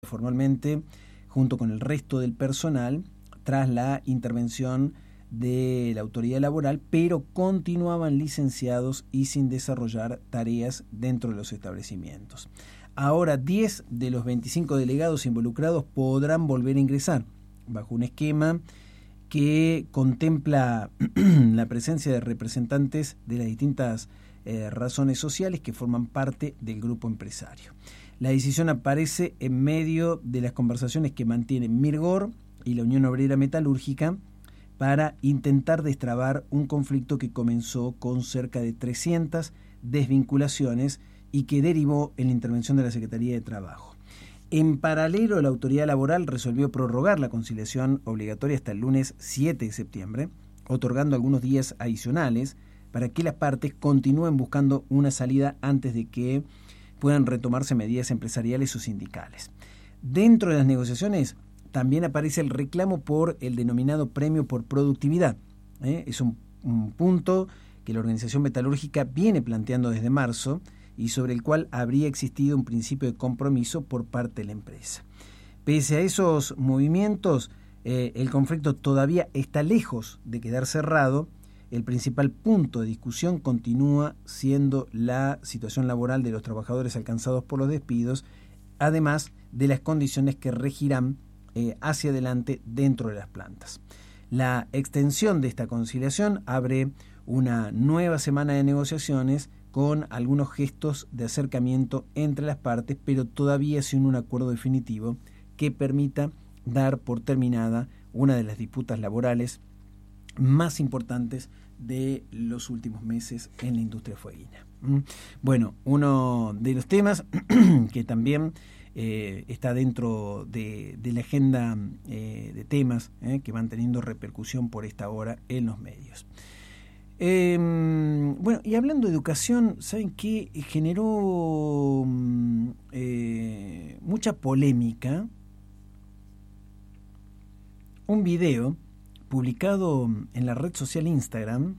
formalmente junto con el resto del personal tras la intervención de la autoridad laboral, pero continuaban licenciados y sin desarrollar tareas dentro de los establecimientos. Ahora 10 de los 25 delegados involucrados podrán volver a ingresar bajo un esquema que contempla la presencia de representantes de las distintas razones sociales que forman parte del grupo empresario. La decisión aparece en medio de las conversaciones que mantienen Mirgor y la Unión Obrera Metalúrgica para intentar destrabar un conflicto que comenzó con cerca de 300 desvinculaciones y que derivó en la intervención de la Secretaría de Trabajo. En paralelo, la autoridad laboral resolvió prorrogar la conciliación obligatoria hasta el lunes 7 de septiembre, otorgando algunos días adicionales para que las partes continúen buscando una salida antes de que puedan retomarse medidas empresariales o sindicales. Dentro de las negociaciones también aparece el reclamo por el denominado premio por productividad. Es un punto que la organización metalúrgica viene planteando desde marzo y sobre el cual habría existido un principio de compromiso por parte de la empresa. Pese a esos movimientos, el conflicto todavía está lejos de quedar cerrado. El principal punto de discusión continúa siendo la situación laboral de los trabajadores alcanzados por los despidos, además de las condiciones que regirán hacia adelante dentro de las plantas. La extensión de esta conciliación abre una nueva semana de negociaciones con algunos gestos de acercamiento entre las partes, pero todavía sin un acuerdo definitivo que permita dar por terminada una de las disputas laborales más importantes de los últimos meses en la industria fueguina. Bueno, uno de los temas que también está dentro de la agenda de temas que van teniendo repercusión por esta hora en los medios. Bueno, y hablando de educación, ¿saben qué? Generó mucha polémica un video publicado en la red social Instagram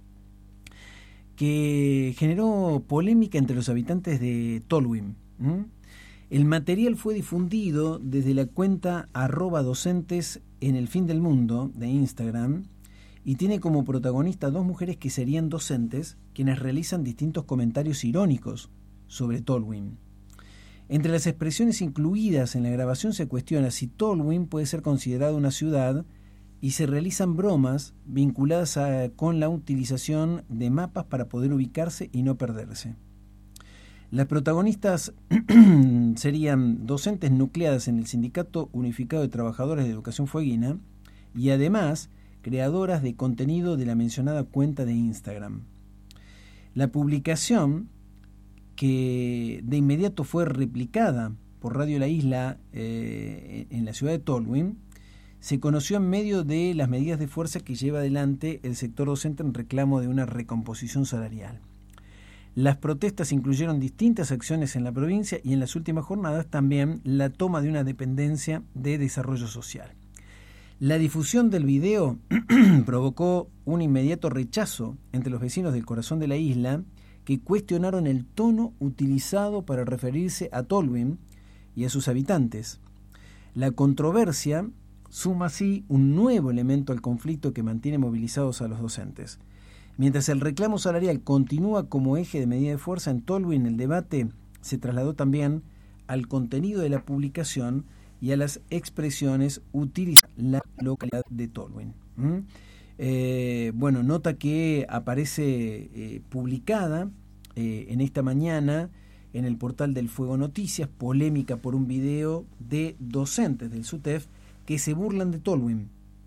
que generó polémica entre los habitantes de Tolwyn. El material fue difundido desde la cuenta @docentes en el fin del mundo de Instagram y tiene como protagonista dos mujeres que serían docentes quienes realizan distintos comentarios irónicos sobre Tolwyn. Entre las expresiones incluidas en la grabación se cuestiona si Tolwyn puede ser considerada una ciudad y se realizan bromas vinculadas con la utilización de mapas para poder ubicarse y no perderse. Las protagonistas serían docentes nucleadas en el Sindicato Unificado de Trabajadores de Educación Fueguina y además creadoras de contenido de la mencionada cuenta de Instagram. La publicación, que de inmediato fue replicada por Radio La Isla en la ciudad de Tolwyn, se conoció en medio de las medidas de fuerza que lleva adelante el sector docente en reclamo de una recomposición salarial. Las protestas incluyeron distintas acciones en la provincia y en las últimas jornadas también la toma de una dependencia de desarrollo social. La difusión del video provocó un inmediato rechazo entre los vecinos del corazón de la isla que cuestionaron el tono utilizado para referirse a Tolwyn y a sus habitantes. La controversia suma así un nuevo elemento al conflicto que mantiene movilizados a los docentes. Mientras el reclamo salarial continúa como eje de medida de fuerza en Tolwyn, el debate se trasladó también al contenido de la publicación y a las expresiones utilizadas en la localidad de Tolwyn. Bueno, nota que aparece publicada en esta mañana en el portal del Fuego Noticias, polémica por un video de docentes del SUTEF que se burlan de Tolwyn.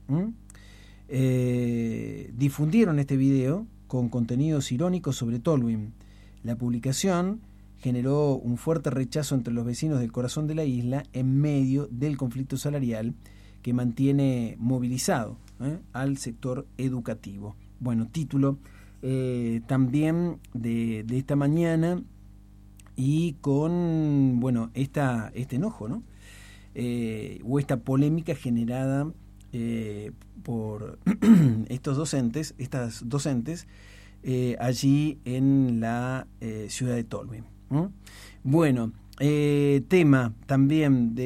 Difundieron este video con contenidos irónicos sobre Tolwyn. La publicación generó un fuerte rechazo entre los vecinos del corazón de la isla en medio del conflicto salarial que mantiene movilizado al sector educativo. Bueno, título también de esta mañana y con este enojo, ¿no? O esta polémica generada por estas docentes allí en la ciudad de Tolwyn. Bueno, tema también de